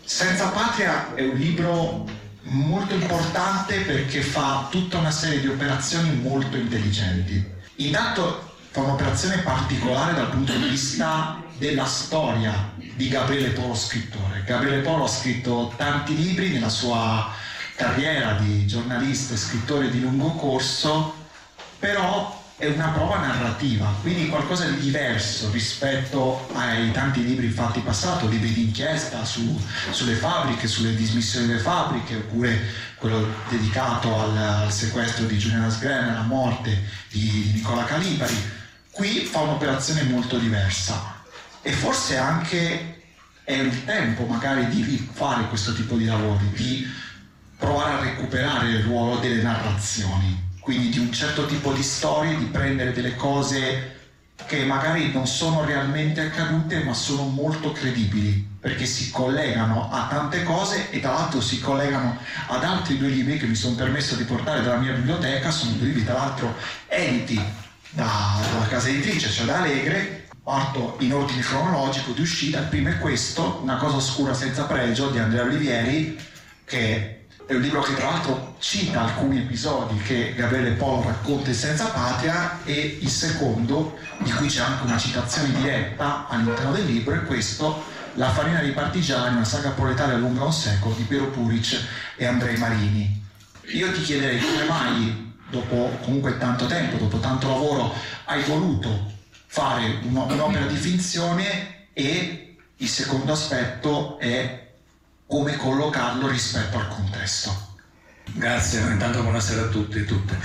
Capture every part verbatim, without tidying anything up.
Senza Patria è un libro molto importante perché fa tutta una serie di operazioni molto intelligenti. Intanto fa un'operazione particolare dal punto di vista della storia di Gabriele Polo scrittore. Gabriele Polo ha scritto tanti libri nella sua carriera di giornalista e scrittore di lungo corso, però è una prova narrativa, quindi qualcosa di diverso rispetto ai tanti libri infatti passato, libri di inchiesta su, sulle fabbriche, sulle dismissioni delle fabbriche, oppure quello dedicato al, al sequestro di Julian Asgreen, alla morte di Nicola Calipari. Qui fa un'operazione molto diversa e forse anche è il tempo magari di fare questo tipo di lavori, di provare a recuperare il ruolo delle narrazioni, quindi di un certo tipo di storie, di prendere delle cose che magari non sono realmente accadute ma sono molto credibili perché si collegano a tante cose e tra l'altro si collegano ad altri due libri che mi sono permesso di portare dalla mia biblioteca. Sono due libri tra l'altro editi da, dalla casa editrice, cioè da Alegre. Parto in ordine cronologico di uscita. Il primo è questo, Una cosa oscura senza pregio di Andrea Olivieri, che è un libro che tra l'altro cita alcuni episodi che Gabriele Polo racconta in Senza Patria, e il secondo, di cui c'è anche una citazione diretta all'interno del libro, è questo, La farina dei partigiani, una saga proletaria lunga un secolo di Piero Puric e Andrei Marini. Io ti chiederei come mai, dopo comunque tanto tempo, dopo tanto lavoro, hai voluto fare un'opera di finzione, e il secondo aspetto è come collocarlo rispetto al contesto. Grazie, intanto buonasera a tutti e tutte.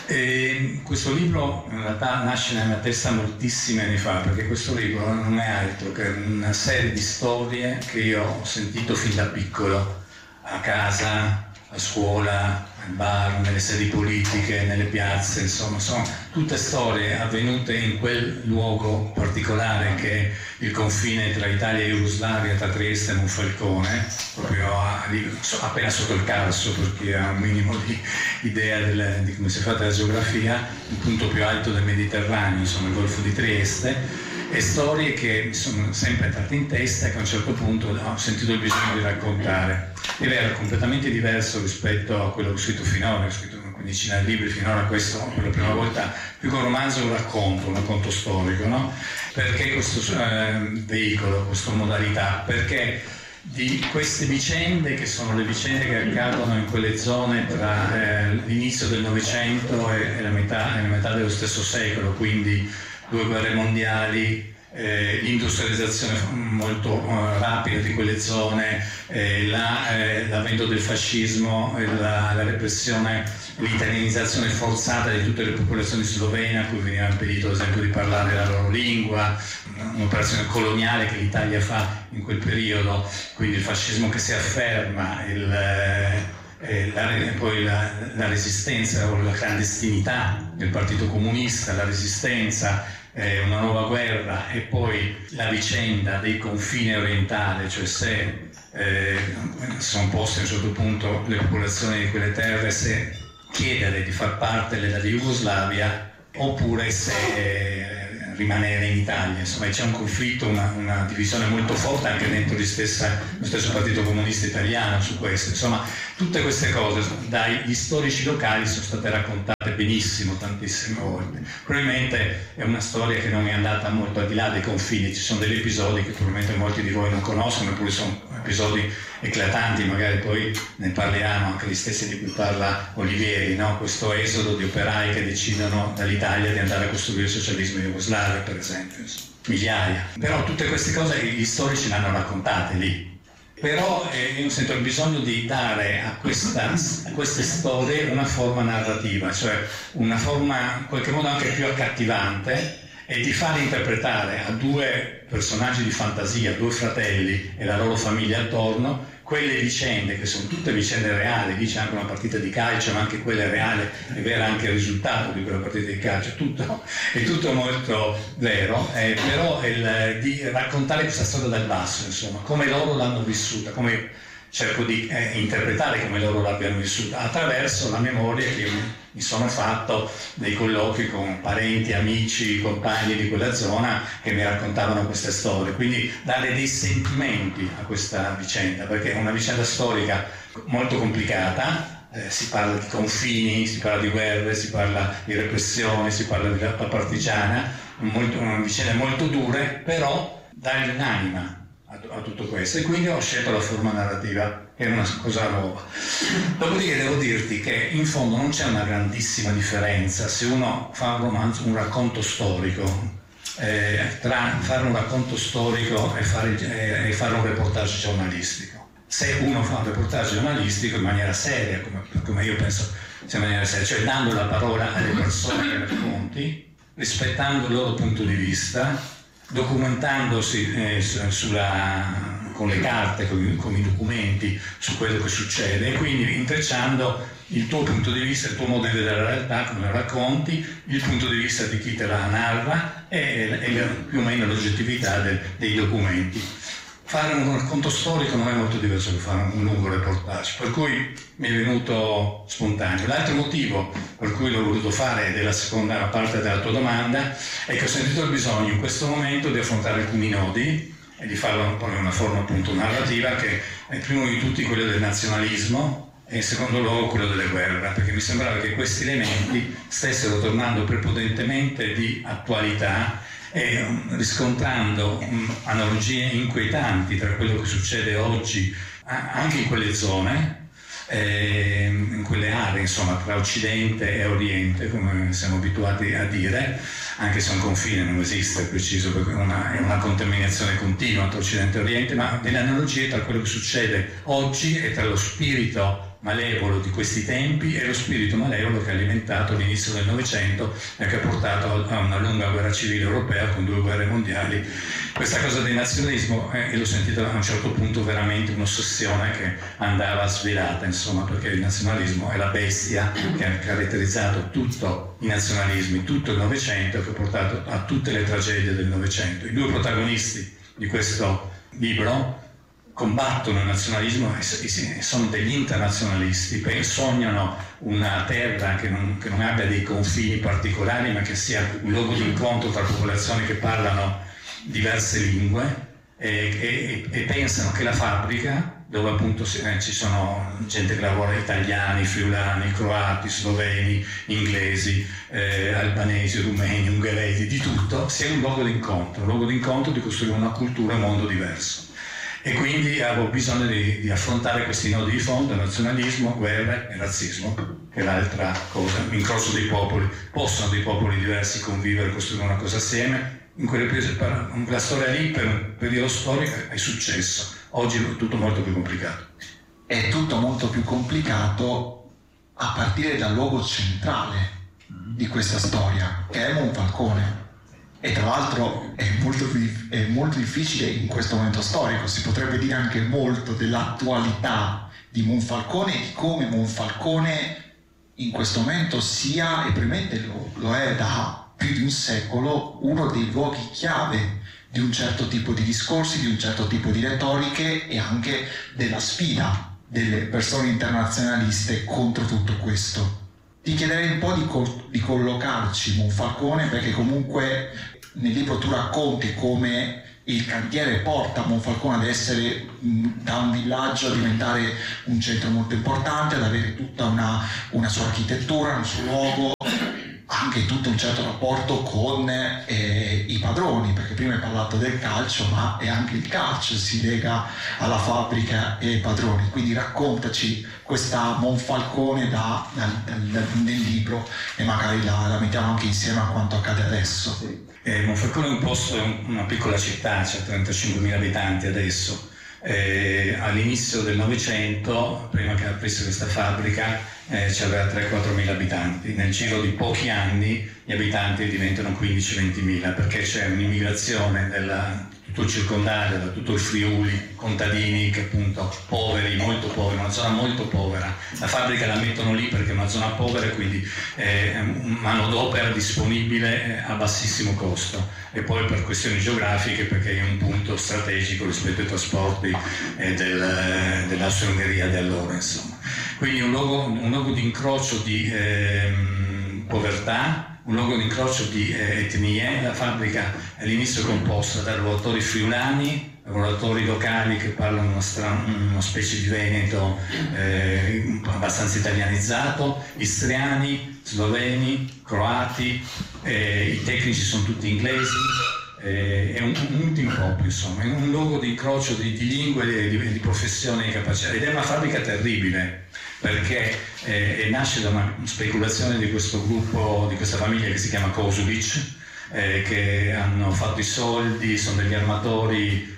E questo libro in realtà nasce nella mia testa moltissimi anni fa, perché questo libro non è altro che una serie di storie che io ho sentito fin da piccolo, a casa, a scuola, al bar, nelle sedi politiche, nelle piazze, insomma, sono tutte storie avvenute in quel luogo particolare che è il confine tra Italia e Jugoslavia, tra Trieste e Monfalcone, proprio a, appena sotto il Carso, per chi ha un minimo di idea del, di come si è fatta la geografia, il punto più alto del Mediterraneo, insomma il Golfo di Trieste. E storie che mi sono sempre entrate in testa e che a un certo punto ho sentito il bisogno di raccontare. Ed era completamente diverso rispetto a quello che ho scritto finora, ho scritto una quindicina di libri finora, questo per la prima volta più che un romanzo, un racconto, un racconto storico, no? Perché questo eh, veicolo, questa modalità? Perché di queste vicende, che sono le vicende che accadono in quelle zone tra eh, l'inizio del Novecento e, e, la metà, e la metà dello stesso secolo, quindi due guerre mondiali, eh, l'industrializzazione molto uh, rapida di quelle zone, eh, la, eh, l'avvento del fascismo, eh, la, la repressione, l'italianizzazione forzata di tutte le popolazioni slovene, a cui veniva impedito ad esempio di parlare la loro lingua, un'operazione coloniale che l'Italia fa in quel periodo, quindi il fascismo che si afferma, il, eh, E la, poi la, la resistenza o la clandestinità del Partito Comunista, la resistenza, eh, una nuova guerra, e poi la vicenda dei confini orientali, cioè se eh, sono poste a un certo punto le popolazioni di quelle terre, se chiedere di far parte della Jugoslavia oppure se eh, rimanere in Italia. Insomma c'è un conflitto, una, una divisione molto forte anche dentro di stessa, lo stesso Partito Comunista Italiano su questo. Insomma tutte queste cose dagli storici locali sono state raccontate benissimo tantissime volte. Probabilmente è una storia che non è andata molto al di là dei confini, ci sono degli episodi che probabilmente molti di voi non conoscono, eppure sono episodi eclatanti, magari poi ne parleranno anche gli stessi di cui parla Olivieri, no? Questo esodo di operai che decidono dall'Italia di andare a costruire il socialismo in Jugoslavia, per esempio, migliaia. Però tutte queste cose gli storici le hanno raccontate lì. Però eh, io sento il bisogno di dare a, questa, a queste storie una forma narrativa, cioè una forma in qualche modo anche più accattivante, e di far interpretare a due personaggi di fantasia, due fratelli e la loro famiglia attorno, quelle vicende che sono tutte vicende reali. Lì c'è anche una partita di calcio, ma anche quella è reale, è vero anche il risultato di quella partita di calcio, tutto, è tutto molto vero, eh, però il, di raccontare questa storia dal basso, insomma, come loro l'hanno vissuta, come cerco di eh, interpretare come loro l'abbiano vissuta, attraverso la memoria che io mi sono fatto dei colloqui con parenti, amici, compagni di quella zona che mi raccontavano queste storie, quindi dare dei sentimenti a questa vicenda, perché è una vicenda storica molto complicata. Eh, si parla di confini, si parla di guerre, si parla di repressione, si parla di lotta partigiana, molto, una vicenda molto dure, però dare un'anima a, a tutto questo, e quindi ho scelto la forma narrativa, che è una cosa nuova. Dopodiché devo dirti che in fondo non c'è una grandissima differenza se uno fa un romanzo, un racconto storico, eh, tra fare un racconto storico e fare, eh, e fare un reportage giornalistico. Se uno fa un reportage giornalistico in maniera seria, come, come io penso sia in maniera seria, cioè dando la parola alle persone che racconti, rispettando il loro punto di vista, documentandosi eh, sulla, con le carte, con, con i documenti su quello che succede, e quindi intrecciando il tuo punto di vista, il tuo modo di vedere la realtà, come lo racconti, il punto di vista di chi te la narra e, e più o meno l'oggettività de, dei documenti. Fare un racconto storico non è molto diverso da fare un lungo reportage, per cui mi è venuto spontaneo. L'altro motivo per cui l'ho voluto fare, ed è la seconda parte della tua domanda, è che ho sentito il bisogno in questo momento di affrontare alcuni nodi e di farlo in una forma appunto narrativa, che è primo di tutti quello del nazionalismo e in secondo luogo quello delle guerre, perché mi sembrava che questi elementi stessero tornando prepotentemente di attualità e riscontrando um, analogie inquietanti tra quello che succede oggi a, anche in quelle zone, eh, in quelle aree, insomma, tra Occidente e Oriente, come siamo abituati a dire, anche se un confine non esiste preciso, perché una, è una contaminazione continua tra Occidente e Oriente, ma delle analogie tra quello che succede oggi e tra lo spirito malevolo di questi tempi e lo spirito malevolo che ha alimentato l'inizio del Novecento e che ha portato a una lunga guerra civile europea con due guerre mondiali. Questa cosa del nazionalismo, eh, l'ho sentita a un certo punto veramente un'ossessione che andava svelata, insomma, perché il nazionalismo è la bestia che ha caratterizzato tutto i nazionalismi, tutto il Novecento, e che ha portato a tutte le tragedie del Novecento. I due protagonisti di questo libro combattono il nazionalismo e sono degli internazionalisti, sognano una terra che non, che non abbia dei confini particolari, ma che sia un luogo di incontro tra popolazioni che parlano diverse lingue, e, e, e pensano che la fabbrica, dove appunto ci sono gente che lavora, italiani, friulani, croati, sloveni, inglesi, eh, albanesi, rumeni, ungheresi, di tutto, sia un luogo di incontro, un luogo di incontro di costruire una cultura e un mondo diverso. E quindi avevo bisogno di, di affrontare questi nodi di fondo: nazionalismo, guerre e razzismo, che è l'altra cosa, l'incrocio dei popoli. Possono dei popoli diversi convivere e costruire una cosa assieme? In quelle, la storia lì, per un periodo storico, è successo. Oggi è tutto molto più complicato. È tutto molto più complicato a partire dal luogo centrale di questa storia, che è Monfalcone. E tra l'altro è molto, è molto difficile in questo momento storico, si potrebbe dire anche molto dell'attualità di Monfalcone e di come Monfalcone in questo momento sia, e probabilmente lo, lo è da più di un secolo, uno dei luoghi chiave di un certo tipo di discorsi, di un certo tipo di retoriche e anche della sfida delle persone internazionaliste contro tutto questo. Ti chiederei un po' di, co- di collocarci Monfalcone, perché comunque nel libro tu racconti come il cantiere porta Monfalcone ad essere mh, da un villaggio a diventare un centro molto importante, ad avere tutta una, una sua architettura, un suo luogo, anche tutto un certo rapporto con eh, i padroni, perché prima hai parlato del calcio, ma è anche il calcio si lega alla fabbrica e ai padroni. Quindi raccontaci questa Monfalcone da, da, da, da, nel libro, e magari la, la mettiamo anche insieme a quanto accade adesso. Sì. Eh, Monfalcone è un posto, è una piccola città, c'è trentacinquemila abitanti adesso. Eh, all'inizio del Novecento, prima che aprisse questa fabbrica, eh, c'aveva tre quattro mila abitanti. Nel giro di pochi anni gli abitanti diventano quindici ventimila, perché c'è un'immigrazione da tutto il circondario, da tutto il Friuli, contadini che appunto poveri, molto poveri, una zona molto povera. La fabbrica la mettono lì perché è una zona povera e quindi è eh, manodopera disponibile a bassissimo costo, e poi per questioni geografiche perché è un punto strategico rispetto ai trasporti eh, del, dell'Austria-Ungheria di allora, insomma. Quindi un luogo, un luogo di incrocio di ehm, povertà, un luogo di incrocio di eh, etnie. La fabbrica all'inizio è composta da lavoratori friulani, lavoratori locali che parlano una, stra- una specie di veneto eh, abbastanza italianizzato, istriani, sloveni, croati, eh, i tecnici sono tutti inglesi, eh, è un, un melting pot, insomma, è un luogo di incrocio di, di lingue e di, di professioni e capacità, ed è una fabbrica terribile perché eh, nasce da una speculazione di questo gruppo, di questa famiglia che si chiama Kosulic, eh, che hanno fatto i soldi, sono degli armatori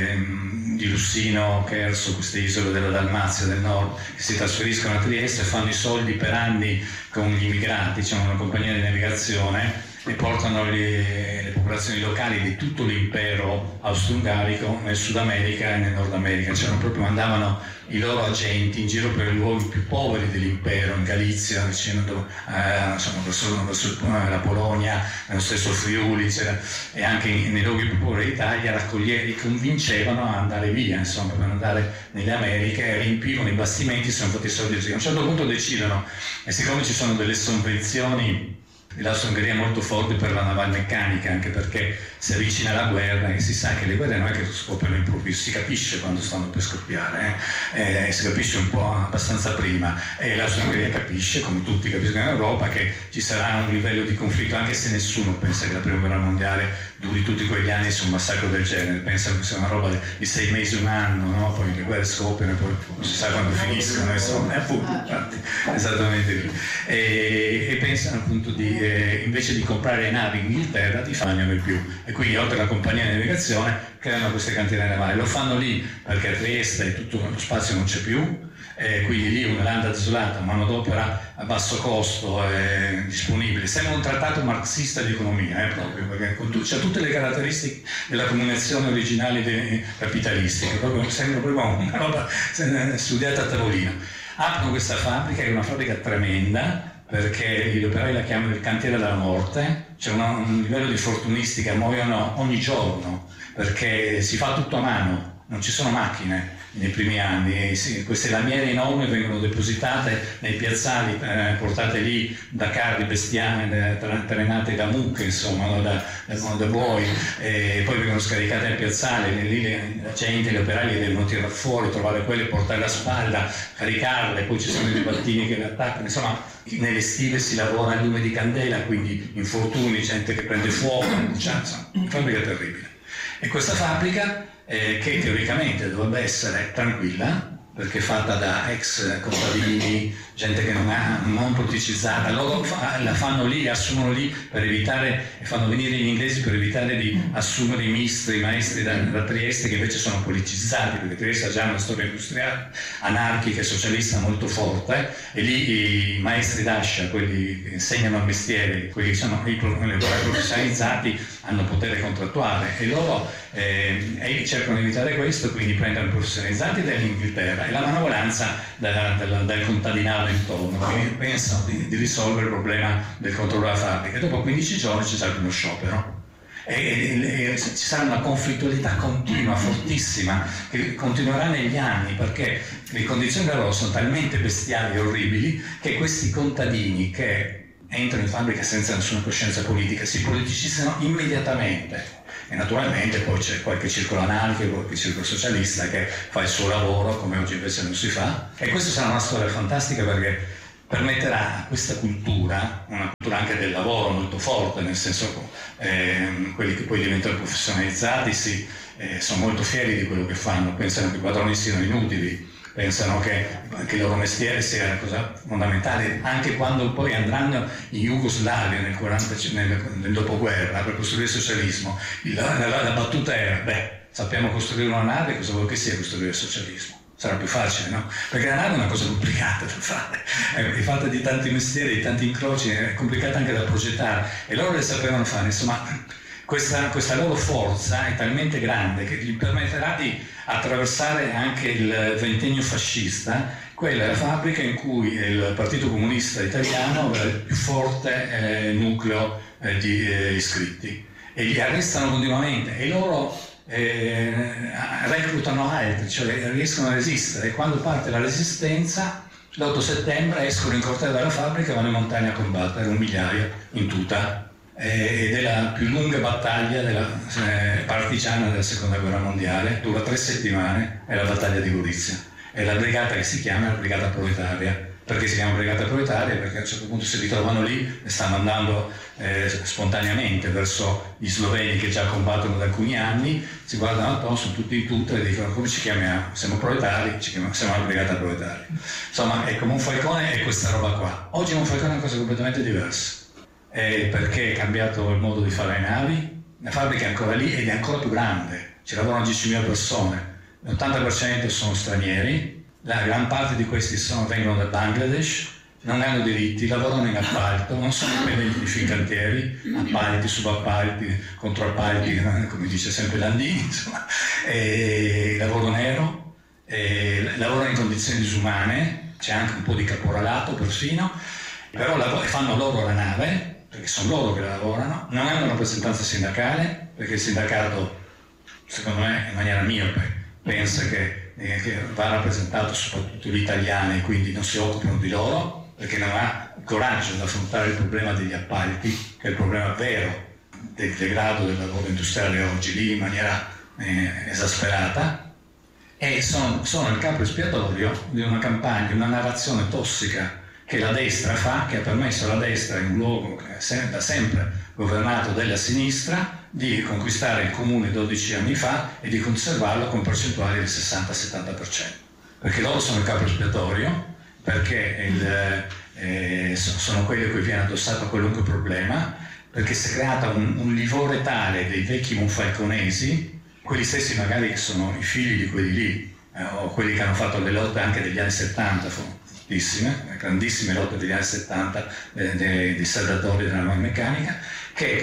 Ehm, di Lussino, Cherso, queste isole della Dalmazia del nord, che si trasferiscono a Trieste e fanno i soldi per anni con gli immigrati, c'è una compagnia di navigazione, e portano le, le popolazioni locali di tutto l'impero austro-ungarico nel Sud America e nel Nord America. C'erano proprio, mandavano i loro agenti in giro per i luoghi più poveri dell'impero, in Galizia, vicino dove, eh, insomma, verso, verso la Polonia, nello stesso Friuli, e anche in, nei luoghi più poveri d'Italia, raccoglievano, convincevano a andare via, insomma, per andare nelle Americhe, e riempivano i bastimenti, sono fatti i soldi così. A un certo punto decidono, e siccome ci sono delle sovvenzioni dell'Austria-Ungheria molto forte per la navalmeccanica, anche perché si avvicina la guerra e si sa che le guerre non è che scoppiano improvviso, si capisce quando stanno per scoppiare, eh? Eh, si capisce un po' abbastanza prima, e l'Austria-Ungheria capisce, come tutti capiscono in Europa, che ci sarà un livello di conflitto, anche se nessuno pensa che la prima guerra mondiale duri tutti quegli anni su un massacro del genere, pensano che sia una roba di sei mesi, un anno, no? Poi le guerre scoppiano e poi non si sa quando finiscono, insomma, è appunto, infatti, esattamente lì. E, e pensano appunto di, eh, invece di comprare navi in Inghilterra, di fagnano di più, e quindi oltre alla compagnia di navigazione creano queste cantiere navali. Lo fanno lì perché a Trieste tutto lo spazio non c'è più, eh, quindi lì una landa desolata, manodopera a basso costo, eh, disponibile. Sembra un trattato marxista di economia, eh, proprio, perché c'ha tutte le caratteristiche della comunicazione originale de- capitalistica, proprio, sembra proprio una roba studiata a tavolino. Aprono questa fabbrica, che è una fabbrica tremenda, perché gli operai la chiamano il cantiere della morte, c'è una, un livello di fortunisti che muoiono ogni giorno, perché si fa tutto a mano, non ci sono macchine nei primi anni, sì, queste lamiere enormi vengono depositate nei piazzali, eh, portate lì da carri bestiame, tra, trainate da mucche, insomma, no, da, da, da buoi, e poi vengono scaricate nel piazzale, lì la gente, gli operai le devono tirare fuori, trovare quelle, portare la spalla, caricarle, poi ci sono i ribattini che le attaccano, insomma, nelle stive si lavora a lume di candela, quindi infortuni, gente che prende fuoco, cioè, insomma, una fabbrica terribile. E questa fabbrica, eh, che teoricamente dovrebbe essere tranquilla, perché è fatta da ex contadini, gente che non è non politicizzata, loro fa, la fanno lì, assumono lì per evitare, e fanno venire gli inglesi per evitare di assumere i mistri, i maestri da, da Trieste, che invece sono politicizzati, perché Trieste ha già una storia industriale anarchica e socialista molto forte, e lì i maestri d'ascia, quelli che insegnano il mestiere, quelli che sono i professionalizzati, hanno potere contrattuale, e loro eh, e cercano di evitare questo, quindi prendono i professionalizzati dall'Inghilterra e la manovolanza da, da, dal contadinato intorno, quindi pensano di, di risolvere il problema del controllo della fabbrica. E dopo quindici giorni ci sarà uno sciopero e, e, e ci sarà una conflittualità continua, fortissima, che continuerà negli anni, perché le condizioni da loro sono talmente bestiali e orribili che questi contadini che entrano in fabbrica senza nessuna coscienza politica si politicizzano immediatamente. E naturalmente poi c'è qualche circolo anarchico, qualche circolo socialista che fa il suo lavoro, come oggi invece non si fa. E questa sarà una storia fantastica, perché permetterà a questa cultura, una cultura anche del lavoro molto forte, nel senso eh, quelli che poi diventano professionalizzati sì, eh, sono molto fieri di quello che fanno, pensano che i padroni siano inutili, pensano che, che il loro mestiere sia una cosa fondamentale, anche quando poi andranno in Jugoslavia nel, quaranta, nel, nel dopoguerra per costruire il socialismo. La, la, la battuta era, beh, sappiamo costruire una nave, cosa vuol che sia costruire il socialismo? Sarà più facile, no? Perché la nave è una cosa complicata da fare, è fatta di tanti mestieri, di tanti incroci, è complicata anche da progettare, e loro le sapevano fare, insomma. Questa, questa loro forza è talmente grande che gli permetterà di attraversare anche il ventennio fascista. Quella è la fabbrica in cui il Partito Comunista Italiano aveva il più forte eh, nucleo eh, di eh, iscritti, e li arrestano continuamente, e loro eh, reclutano altri, cioè riescono a resistere, e quando parte la resistenza l'otto settembre escono in corteo dalla fabbrica e vanno in montagna a combattere, un migliaio in tuta, ed è la più lunga battaglia della, eh, partigiana della seconda guerra mondiale, dura tre settimane, è la battaglia di Gorizia, è la brigata che si chiama la brigata proletaria. Perché si chiama brigata proletaria? Perché a un certo punto si ritrovano lì e stanno andando eh, spontaneamente verso gli sloveni che già combattono da alcuni anni, si guardano attorno, sono tutti in tuta e dicono: come ci chiamiamo? Siamo proletari, ci chiamiamo, siamo la brigata proletaria. Insomma, è come Monfalcone è questa roba qua. Oggi Monfalcone è una cosa completamente diversa, è perché è cambiato il modo di fare le navi, la fabbrica è ancora lì ed è ancora più grande, ci lavorano diecimila persone, l'ottanta per cento sono stranieri. La gran parte di questi sono, vengono dal Bangladesh, non hanno diritti, lavorano in appalto, non sono dipendenti di Fincantieri, appalti, subappalti, controappalti, come dice sempre Landini, insomma, e lavoro nero, e lavorano in condizioni disumane, c'è anche un po' di caporalato persino, però lav- fanno loro la nave, perché sono loro che lavorano, non hanno rappresentanza sindacale, perché il sindacato, secondo me, in maniera miope, pensa che che va rappresentato soprattutto gli italiani e quindi non si occupano di loro, perché non ha il coraggio di affrontare il problema degli appalti, che è il problema vero del degrado del lavoro industriale oggi lì in maniera eh, esasperata, e sono, sono il capo espiatorio di una campagna, di una narrazione tossica che la destra fa, che ha permesso alla destra, in un luogo che è da sempre governato dalla sinistra, di conquistare il comune dodici anni fa e di conservarlo con percentuali del sessanta settanta per cento, perché loro sono il capo espiatorio, perché il, eh, sono quelli a cui viene addossato qualunque problema, perché si è creata un, un livore tale dei vecchi monfalconesi, quelli stessi magari che sono i figli di quelli lì, eh, o quelli che hanno fatto le lotte anche degli anni settanta, fortissime, grandissime lotte degli anni settanta eh, dei, dei saldatori della nuova meccanica, che,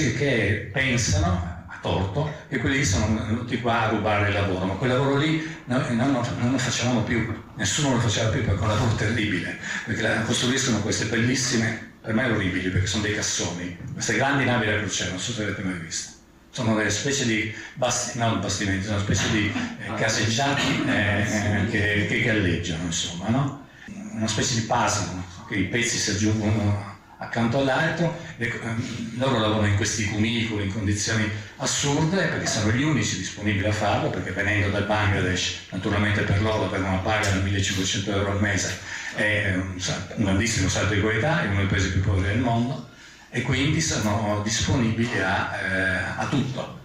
che pensano, a torto, che quelli lì sono venuti qua a rubare il lavoro, ma quel lavoro lì noi non, non lo facevamo più, nessuno lo faceva più, perché è un lavoro terribile, perché la, costruiscono queste bellissime, per me orribili, perché sono dei cassoni, queste grandi navi da crociera, non so se avete mai visto. Sono delle specie di basti, non bastimenti, sono specie di eh, caseggiati eh, che, che galleggiano, insomma, no? Una specie di puzzle, no? Che i pezzi si aggiungono accanto all'altro, e loro lavorano in questi cunicoli in condizioni assurde, perché sono gli unici disponibili a farlo, perché venendo dal Bangladesh, naturalmente per loro per una paga da millecinquecento euro al mese è un, un grandissimo salto di qualità, è uno dei paesi più poveri del mondo, e quindi sono disponibili a, eh, a tutto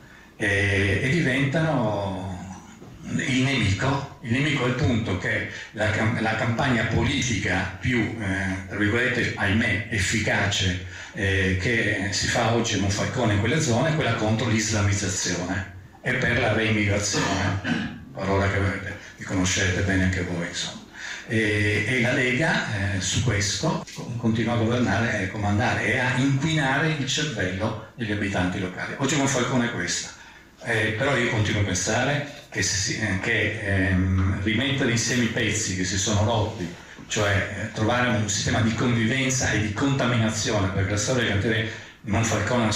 e, e diventano il nemico, il nemico al punto che la, la campagna politica più, eh, tra virgolette, ahimè, efficace eh, che si fa oggi a Monfalcone in quelle zone è quella contro l'islamizzazione e per la reimmigrazione, parola che, avete, che conoscete bene anche voi, insomma. E, e la Lega eh, su questo continua a governare e comandare e a inquinare il cervello degli abitanti locali. Oggi Monfalcone è questa, eh, però io continuo a pensare che, si, eh, che ehm, rimettere insieme i pezzi che si sono rotti, cioè eh, trovare un sistema di convivenza e di contaminazione, perché la storia del cantiere di Monfalcone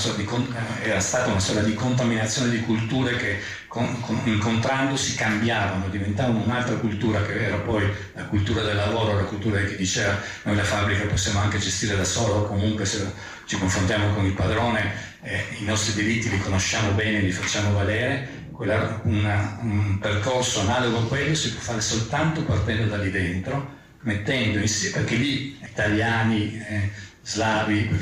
era stata una storia di contaminazione di culture che con, con, incontrandosi cambiavano, diventavano un'altra cultura che era poi la cultura del lavoro, la cultura di chi diceva noi la fabbrica possiamo anche gestire da solo, comunque se ci confrontiamo con il padrone eh, i nostri diritti li conosciamo bene, li facciamo valere. Quella, una, un percorso analogo a quello si può fare soltanto partendo da lì dentro, mettendo insieme, perché lì italiani, eh, slavi,